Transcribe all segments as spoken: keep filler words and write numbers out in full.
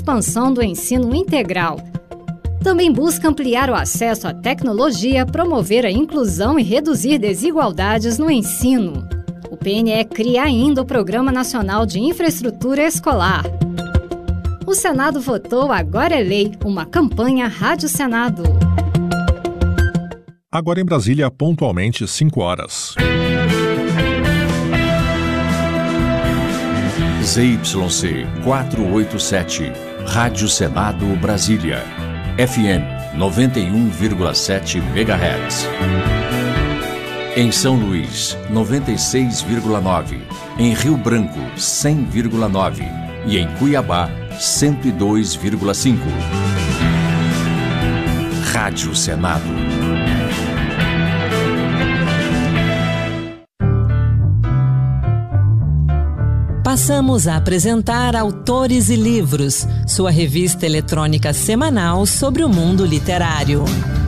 expansão do ensino integral. Também busca ampliar o acesso à tecnologia, promover a inclusão e reduzir desigualdades no ensino. O P N E cria ainda o Programa Nacional de Infraestrutura Escolar. O Senado votou Agora é Lei, uma campanha Rádio Senado. Agora em Brasília, pontualmente cinco horas. Z Y C quatrocentos e oitenta e sete, Rádio Senado Brasília. F M noventa e um vírgula sete megahertz. Em São Luís, noventa e seis vírgula nove. Em Rio Branco, cem vírgula nove. E em Cuiabá, cento e dois vírgula cinco. Rádio Senado. Passamos a apresentar Autores e Livros, sua revista eletrônica semanal sobre o mundo literário.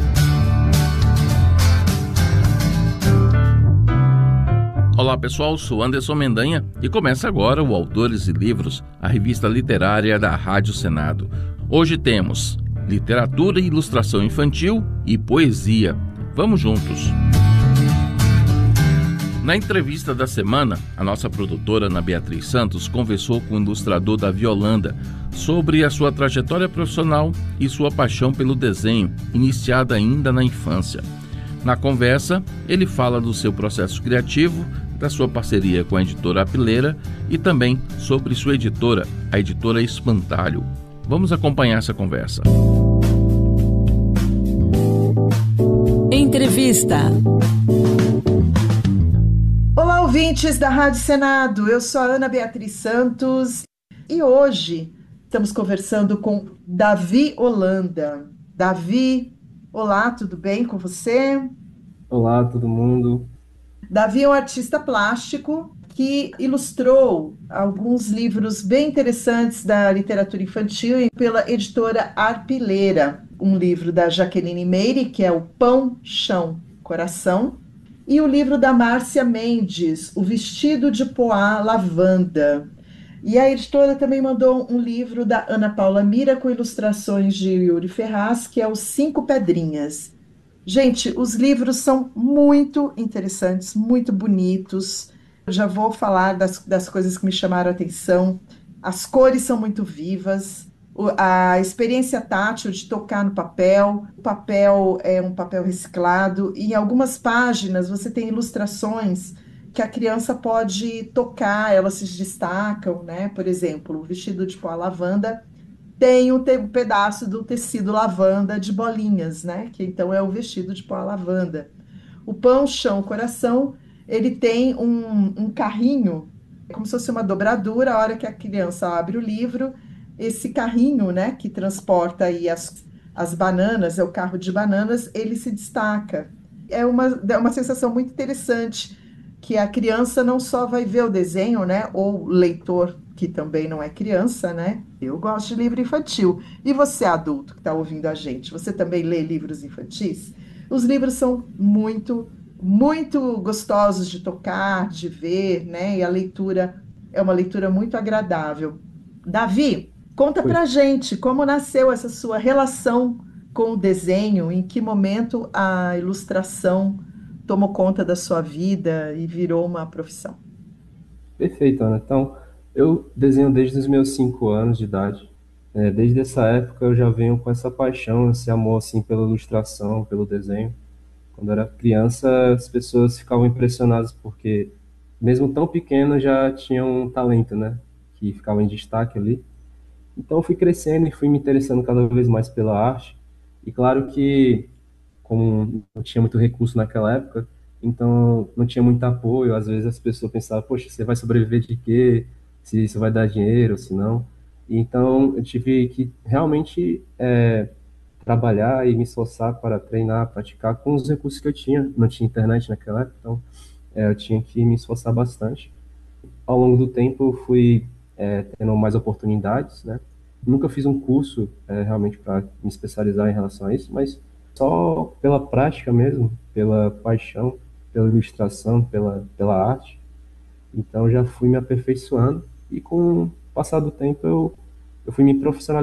Olá pessoal, sou Anderson Mendanha e começa agora o Autores e Livros, a revista literária da Rádio Senado. Hoje temos literatura e ilustração infantil e poesia. Vamos juntos! Na entrevista da semana, a nossa produtora Ana Beatriz Santos conversou com o ilustrador Davi Holanda sobre a sua trajetória profissional e sua paixão pelo desenho, iniciada ainda na infância. Na conversa, ele fala do seu processo criativo, da sua parceria com a editora Apileira e também sobre sua editora, a editora Espantalho. Vamos acompanhar essa conversa. Entrevista. Olá, ouvintes da Rádio Senado, eu sou a Ana Beatriz Santos e hoje estamos conversando com Davi Holanda. Davi, olá, tudo bem com você? Olá, todo mundo. Davi é um artista plástico que ilustrou alguns livros bem interessantes da literatura infantil pela editora Apileira. Um livro da Jaqueline Meire, que é o Pão, Chão, Coração, e o livro da Márcia Mendes, O Vestido de Poá Lavanda. E a editora também mandou um livro da Ana Paula Mira com ilustrações de Yuri Ferraz, que é Os Cinco Pedrinhas. Gente, os livros são muito interessantes, muito bonitos. Eu já vou falar das, das coisas que me chamaram a atenção. As cores são muito vivas. A experiência tátil de tocar no papel, o papel é um papel reciclado, e em algumas páginas você tem ilustrações que a criança pode tocar, elas se destacam, né? Por exemplo, o vestido de pó lavanda tem um, te- um pedaço do tecido lavanda de bolinhas, né? Que então é o vestido de pó lavanda. O Pão, Chão, Coração, ele tem um, um carrinho, como se fosse uma dobradura, a hora que a criança abre o livro, esse carrinho, né, que transporta aí as, as bananas, é o carro de bananas, ele se destaca. É uma, é uma sensação muito interessante, que a criança não só vai ver o desenho, né, ou o leitor, que também não é criança, né? Eu gosto de livro infantil. E você, adulto, que está ouvindo a gente, você também lê livros infantis? Os livros são muito, muito gostosos de tocar, de ver, né? E a leitura é uma leitura muito agradável. Davi, conta Oi. pra gente como nasceu essa sua relação com o desenho, em que momento a ilustração tomou conta da sua vida e virou uma profissão. Perfeito, Ana. Então, eu desenho desde os meus cinco anos de idade. É, desde essa época eu já venho com essa paixão, esse amor assim pela ilustração, pelo desenho. Quando eu era criança, as pessoas ficavam impressionadas porque, mesmo tão pequeno, já tinham um talento, né? Que ficava em destaque ali. Então, eu fui crescendo e fui me interessando cada vez mais pela arte. E claro que, como não tinha muito recurso naquela época, então não tinha muito apoio. Às vezes as pessoas pensavam, poxa, você vai sobreviver de quê? Se isso vai dar dinheiro, ou se não. E então eu tive que realmente é, trabalhar e me esforçar para treinar, praticar com os recursos que eu tinha. Não tinha internet naquela época, então é, eu tinha que me esforçar bastante. Ao longo do tempo eu fui é, tendo mais oportunidades, né? Nunca fiz um curso é, realmente para me especializar em relação a isso, mas só pela prática mesmo, pela paixão, pela ilustração, pela, pela arte. Então já fui me aperfeiçoando e com o passar do tempo eu, eu fui me profissionalizando